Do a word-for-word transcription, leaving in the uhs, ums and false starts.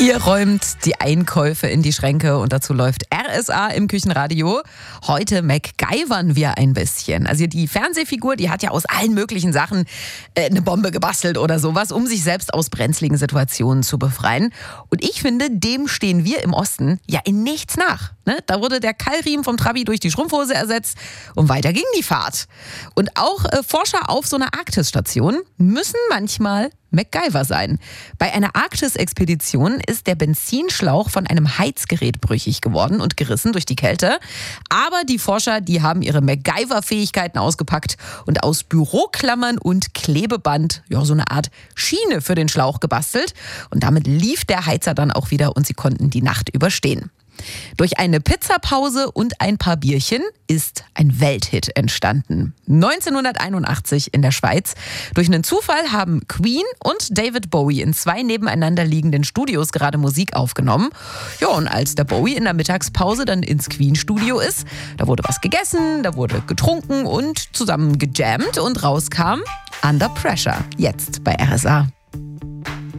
Ihr räumt die Einkäufe in die Schränke und dazu läuft R S A im Küchenradio. Heute MacGyvern wir ein bisschen. Also die Fernsehfigur, die hat ja aus allen möglichen Sachen äh, eine Bombe gebastelt oder sowas, um sich selbst aus brenzligen Situationen zu befreien. Und ich finde, dem stehen wir im Osten ja in nichts nach. Ne? Da wurde der Keilriemen vom Trabi durch die Schrumpfhose ersetzt und weiter ging die Fahrt. Und auch äh, Forscher auf so einer Arktis-Station müssen manchmal MacGyver sein. Bei einer Arktis-Expedition ist der Benzinschlauch von einem Heizgerät brüchig geworden und gerissen durch die Kälte. Aber die Forscher, die haben ihre MacGyver-Fähigkeiten ausgepackt und aus Büroklammern und Klebeband ja, so eine Art Schiene für den Schlauch gebastelt. Und damit lief der Heizer dann auch wieder und sie konnten die Nacht überstehen. Durch eine Pizzapause und ein paar Bierchen ist ein Welthit entstanden. neunzehnhunderteinundachtzig in der Schweiz. Durch einen Zufall haben Queen und David Bowie in zwei nebeneinander liegenden Studios gerade Musik aufgenommen. Ja, und als der Bowie in der Mittagspause dann ins Queen-Studio ist, da wurde was gegessen, da wurde getrunken und zusammen gejammt und rauskam Under Pressure. Jetzt bei R S A.